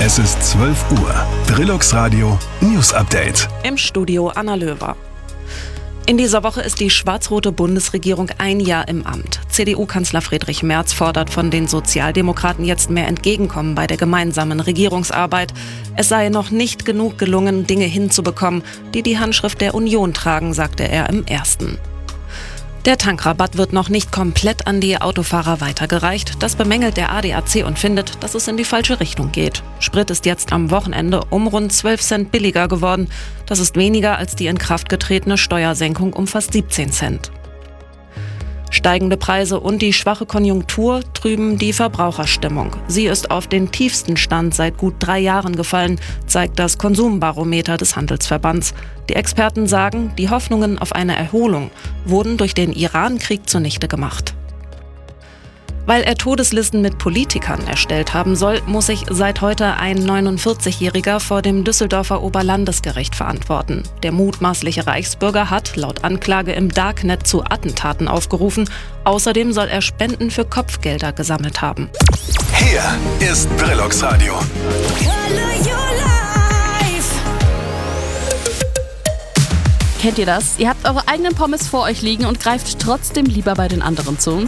Es ist 12 Uhr. Brillux Radio News Update. Im Studio Anna Löwer. In dieser Woche ist die schwarz-rote Bundesregierung ein Jahr im Amt. CDU-Kanzler Friedrich Merz fordert von den Sozialdemokraten jetzt mehr Entgegenkommen bei der gemeinsamen Regierungsarbeit. Es sei noch nicht genug gelungen, Dinge hinzubekommen, die die Handschrift der Union tragen, sagte er im Ersten. Der Tankrabatt wird noch nicht komplett an die Autofahrer weitergereicht. Das bemängelt der ADAC und findet, dass es in die falsche Richtung geht. Sprit ist jetzt am Wochenende um rund 12 Cent billiger geworden. Das ist weniger als die in Kraft getretene Steuersenkung um fast 17 Cent. Steigende Preise und die schwache Konjunktur trüben die Verbraucherstimmung. Sie ist auf den tiefsten Stand seit gut 3 Jahren gefallen, zeigt das Konsumbarometer des Handelsverbands. Die Experten sagen, die Hoffnungen auf eine Erholung wurden durch den Iran-Krieg zunichte gemacht. Weil er Todeslisten mit Politikern erstellt haben soll, muss sich seit heute ein 49-Jähriger vor dem Düsseldorfer Oberlandesgericht verantworten. Der mutmaßliche Reichsbürger hat laut Anklage im Darknet zu Attentaten aufgerufen. Außerdem soll er Spenden für Kopfgelder gesammelt haben. Hier ist Brillux Radio. Kennt ihr das? Ihr habt eure eigenen Pommes vor euch liegen und greift trotzdem lieber bei den anderen zu.